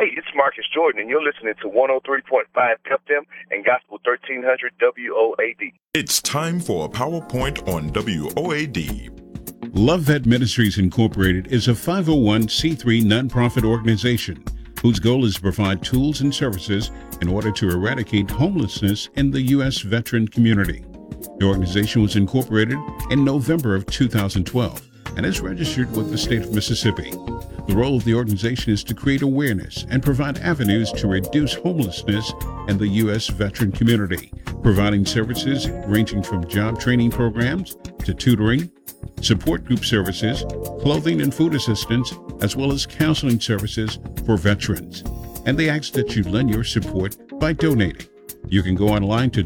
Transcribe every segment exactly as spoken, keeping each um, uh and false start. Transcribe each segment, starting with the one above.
Hey, it's Marcus Jordan, and you're listening to one oh three point five F M and Gospel thirteen hundred W O A D. It's time for a PowerPoint on W O A D. Love Vet Ministries Incorporated is a five oh one c three nonprofit organization whose goal is to provide tools and services in order to eradicate homelessness in the U S veteran community. The organization was incorporated in November of two thousand twelve and is registered with the state of Mississippi. The role of the organization is to create awareness and provide avenues to reduce homelessness in the U S veteran community, providing services ranging from job training programs to tutoring, support group services, clothing and food assistance, as well as counseling services for veterans. And they ask that you lend your support by donating. You can go online to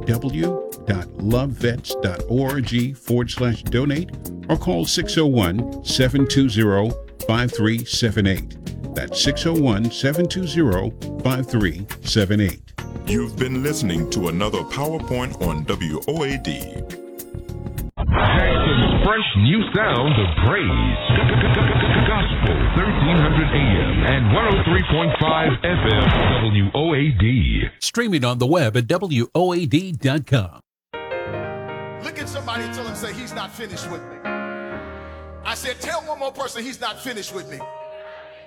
www.lovevets.org forward slash donate or call six oh one, seven two zero, five three seven eight. That's six oh one, seven two zero, five three seven eight. You've been listening to another PowerPoint on W O A D. Jackson's fresh new sound of praise. Gospel thirteen hundred A M and one oh three point five F M W O A D. Streaming on the web at W O A D dot com. Look at somebody and tell him, say, he's not finished with me. I said, tell one more person he's not finished with me.